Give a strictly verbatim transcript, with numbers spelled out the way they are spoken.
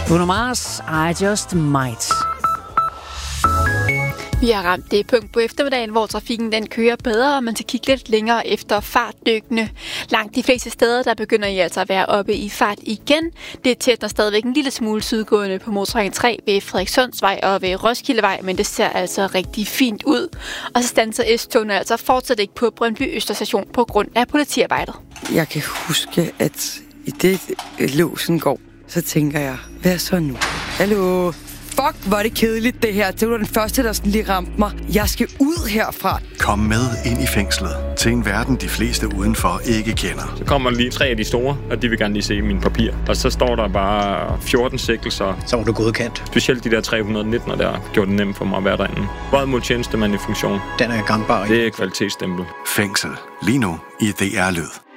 Bruno Mars, I Just Might. Vi har ramt det punkt på eftermiddagen, hvor trafikken den kører bedre, og man skal kigge lidt længere efter fartdykkene. Langt de fleste steder, der begynder I altså at være oppe i fart igen. Det tætner stadigvæk en lille smule sydgående på motorvejen tre ved Frederikssundsvej og ved Roskildevej, men det ser altså rigtig fint ud. Og så standser S-togene altså fortsat ikke på Brøndby Østerstation på grund af politiarbejdet. Jeg kan huske, at i det låsen går, så tænker jeg, hvad så nu? Hallo? Fuck, hvor er det kedeligt det her. Det var den første, der sådan lige ramte mig. Jeg skal ud herfra. Kom med ind i fængslet til en verden, de fleste udenfor ikke kender. Så kommer lige tre af de store, og de vil gerne lige se mine papirer. Og så står der bare fjorten sigtelser. Så var du godkendt. Specielt de der tre hundrede nitten, der gjorde det nemt for mig at være derinde. Vold mod tjenestemand i funktion. Den er gangbar. Det er kvalitetsstempel. Fængsel. Lige nu i D R Lyd.